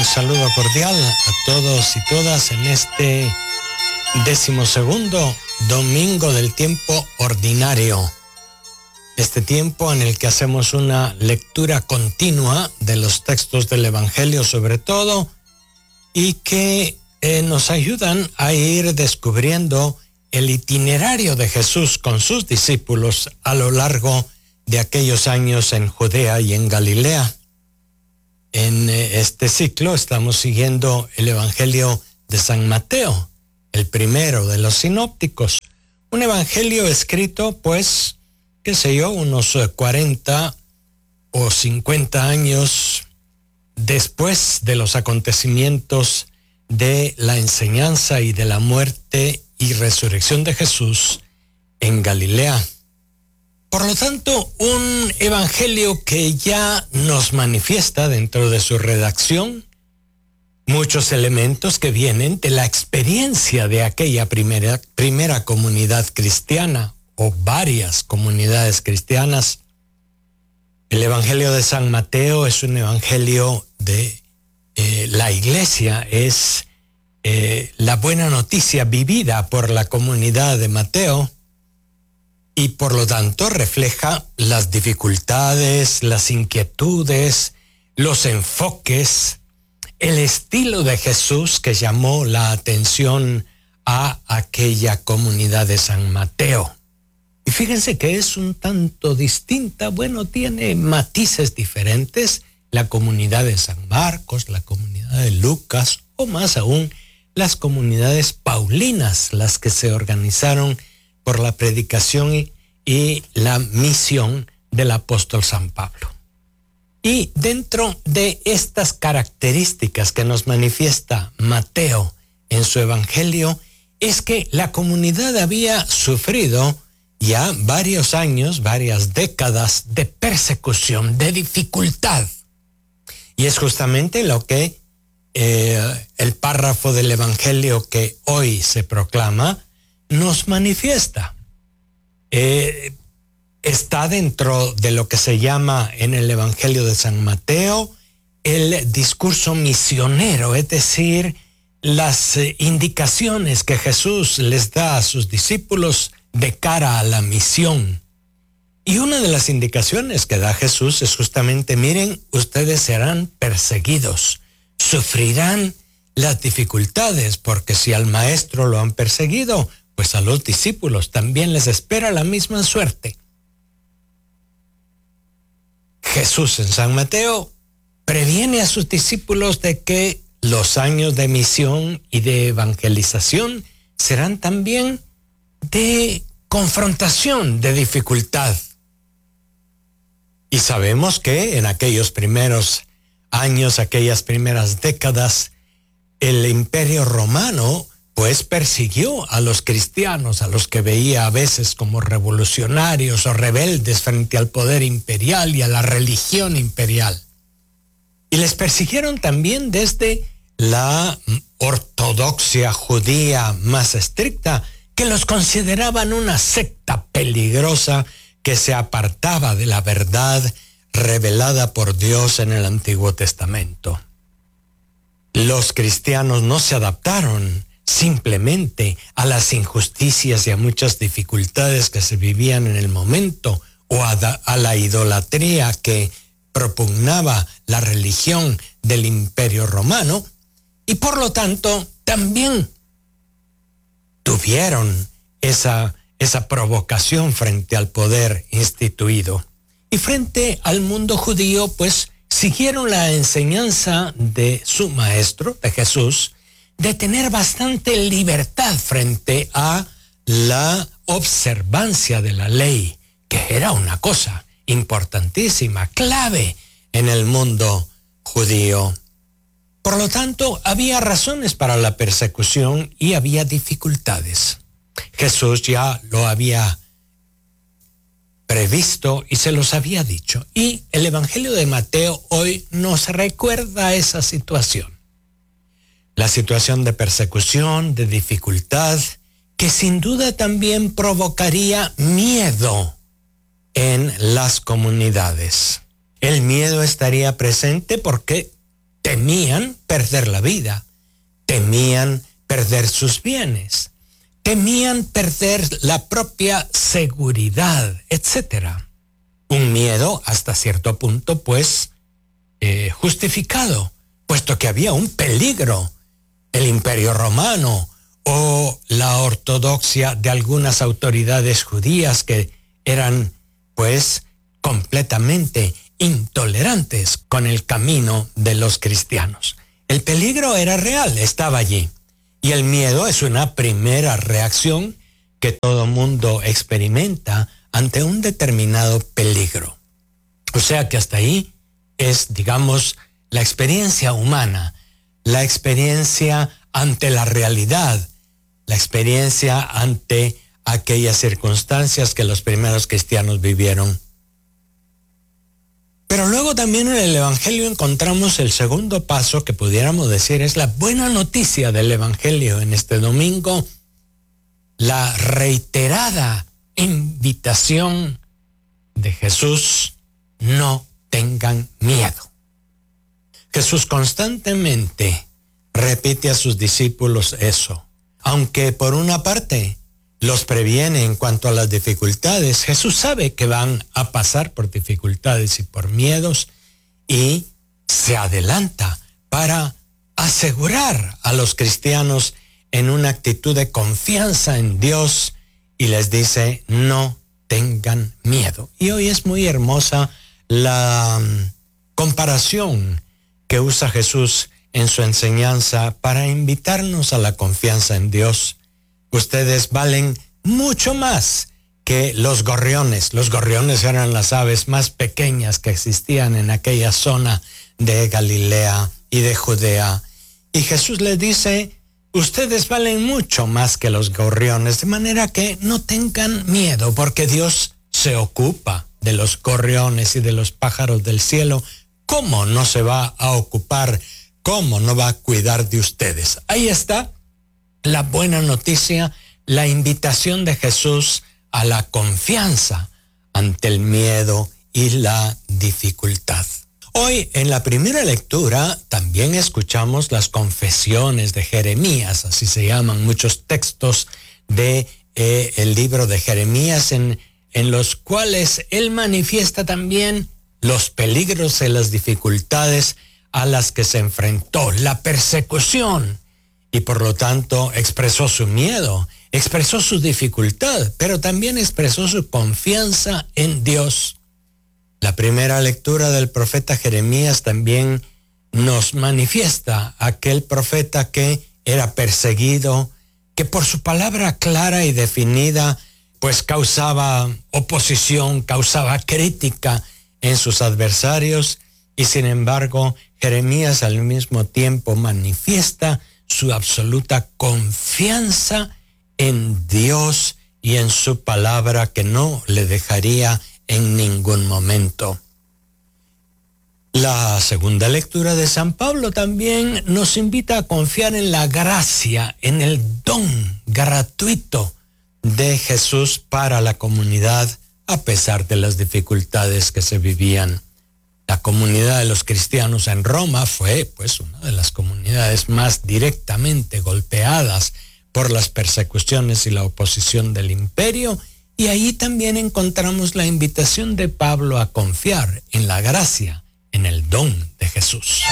Un saludo cordial a todos y todas en este 12º domingo del tiempo ordinario. Este tiempo en el que hacemos una lectura continua de los textos del Evangelio sobre todo y que nos ayudan a ir descubriendo el itinerario de Jesús con sus discípulos a lo largo de aquellos años en Judea y en Galilea. En este ciclo estamos siguiendo el Evangelio de San Mateo, el primero de los sinópticos. Un evangelio escrito, pues, unos 40 o 50 años después de los acontecimientos de la enseñanza y de la muerte y resurrección de Jesús en Galilea. Por lo tanto, un evangelio que ya nos manifiesta dentro de su redacción muchos elementos que vienen de la experiencia de aquella primera comunidad cristiana o varias comunidades cristianas. El Evangelio de San Mateo es un evangelio de la iglesia, es la buena noticia vivida por la comunidad de Mateo. Y por lo tanto refleja las dificultades, las inquietudes, los enfoques, el estilo de Jesús que llamó la atención a aquella comunidad de San Mateo. Y fíjense que es un tanto distinta, tiene matices diferentes, la comunidad de San Marcos, la comunidad de Lucas, o más aún, las comunidades paulinas, las que se organizaron por la predicación y la misión del apóstol San Pablo. Y dentro de estas características que nos manifiesta Mateo en su evangelio, es que la comunidad había sufrido ya varios años, varias décadas de persecución, de dificultad. Y es justamente lo que el párrafo del evangelio que hoy se proclama nos manifiesta. Está dentro de lo que se llama en el Evangelio de San Mateo el discurso misionero, es decir, las indicaciones que Jesús les da a sus discípulos de cara a la misión. Y una de las indicaciones que da Jesús es justamente, miren, ustedes serán perseguidos, sufrirán las dificultades, porque si al maestro lo han perseguido, pues a los discípulos también les espera la misma suerte. Jesús en San Mateo previene a sus discípulos de que los años de misión y de evangelización serán también de confrontación, de dificultad. Y sabemos que en aquellos primeros años, aquellas primeras décadas, el Imperio Romano pues persiguió a los cristianos, a los que veía a veces como revolucionarios o rebeldes frente al poder imperial y a la religión imperial. Y les persiguieron también desde la ortodoxia judía más estricta, que los consideraban una secta peligrosa que se apartaba de la verdad revelada por Dios en el Antiguo Testamento. Los cristianos no se adaptaron simplemente a las injusticias y a muchas dificultades que se vivían en el momento o a la idolatría que propugnaba la religión del Imperio Romano, y por lo tanto también tuvieron esa provocación frente al poder instituido. Y frente al mundo judío, pues siguieron la enseñanza de su maestro, de Jesús, de tener bastante libertad frente a la observancia de la ley, que era una cosa importantísima, clave en el mundo judío. Por lo tanto, había razones para la persecución y había dificultades. Jesús ya lo había previsto y se los había dicho. Y el Evangelio de Mateo hoy nos recuerda esa situación. La situación de persecución, de dificultad, que sin duda también provocaría miedo en las comunidades. El miedo estaría presente porque temían perder la vida, temían perder sus bienes, temían perder la propia seguridad, etc. Un miedo hasta cierto punto, pues, justificado, puesto que había un peligro. El Imperio Romano o la ortodoxia de algunas autoridades judías que eran, pues, completamente intolerantes con el camino de los cristianos. El peligro era real, estaba allí. Y el miedo es una primera reacción que todo mundo experimenta ante un determinado peligro. O sea que hasta ahí es, digamos, la experiencia humana, la experiencia ante la realidad, la experiencia ante aquellas circunstancias que los primeros cristianos vivieron. Pero luego también en el Evangelio encontramos el segundo paso que pudiéramos decir es la buena noticia del Evangelio en este domingo, la reiterada invitación de Jesús: no tengan miedo. Jesús constantemente repite a sus discípulos eso. Aunque por una parte los previene en cuanto a las dificultades, Jesús sabe que van a pasar por dificultades y por miedos y se adelanta para asegurar a los cristianos en una actitud de confianza en Dios y les dice: no tengan miedo. Y hoy es muy hermosa la comparación que usa Jesús en su enseñanza para invitarnos a la confianza en Dios. Ustedes valen mucho más que los gorriones. Los gorriones eran las aves más pequeñas que existían en aquella zona de Galilea y de Judea. Y Jesús les dice: ustedes valen mucho más que los gorriones, de manera que no tengan miedo, porque Dios se ocupa de los gorriones y de los pájaros del cielo. ¿Cómo no se va a ocupar? ¿Cómo no va a cuidar de ustedes? Ahí está la buena noticia, la invitación de Jesús a la confianza ante el miedo y la dificultad. Hoy en la primera lectura también escuchamos las confesiones de Jeremías, así se llaman muchos textos de el libro de Jeremías en los cuales él manifiesta también los peligros y las dificultades a las que se enfrentó, la persecución, y por lo tanto expresó su miedo, expresó su dificultad, pero también expresó su confianza en Dios. La primera lectura del profeta Jeremías también nos manifiesta aquel profeta que era perseguido, que por su palabra clara y definida, pues causaba oposición, causaba crítica en sus adversarios, y sin embargo Jeremías al mismo tiempo manifiesta su absoluta confianza en Dios y en su palabra, que no le dejaría en ningún momento. La segunda lectura de San Pablo también nos invita a confiar en la gracia, en el don gratuito de Jesús para la comunidad, a pesar de las dificultades que se vivían. La comunidad de los cristianos en Roma fue, pues, una de las comunidades más directamente golpeadas por las persecuciones y la oposición del imperio, y ahí también encontramos la invitación de Pablo a confiar en la gracia, en el don de Jesús.